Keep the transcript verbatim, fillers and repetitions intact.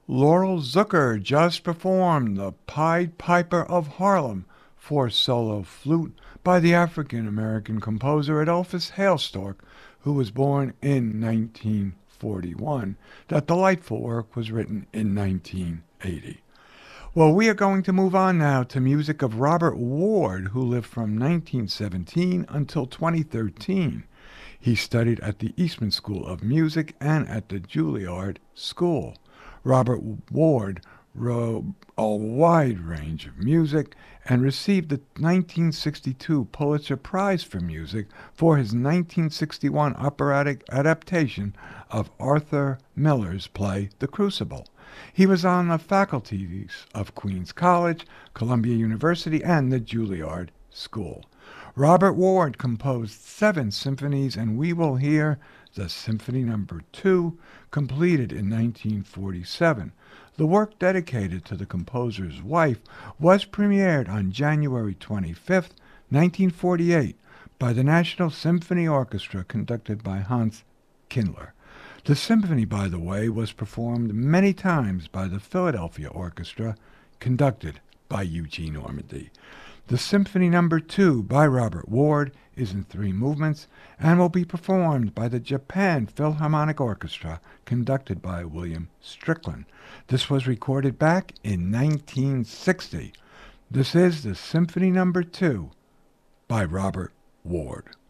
Laurel Zucker just performed The Pied Piper of Harlem for solo flute by the African-American composer Adolphus Hailstork, who was born in nineteen forty-one. That delightful work was written in nineteen eighty. Well, we are going to move on now to music of Robert Ward, who lived from nineteen seventeen until twenty thirteen. He studied at the Eastman School of Music and at the Juilliard School. Robert Ward wrote a wide range of music and received the nineteen sixty-two Pulitzer Prize for Music for his nineteen sixty-one operatic adaptation of Arthur Miller's play The Crucible. He was on the faculties of Queens College, Columbia University, and the Juilliard School. Robert Ward composed seven symphonies, and we will hear the Symphony Number two, completed in nineteen forty-seven. The work, dedicated to the composer's wife, was premiered on January twenty-fifth, nineteen forty-eight, by the National Symphony Orchestra, conducted by Hans Kindler. The symphony, by the way, was performed many times by the Philadelphia Orchestra, conducted by Eugene Ormandy. The Symphony Number two by Robert Ward is in three movements and will be performed by the Japan Philharmonic Orchestra, conducted by William Strickland. This was recorded back in nineteen sixty. This is the Symphony Number two by Robert Ward.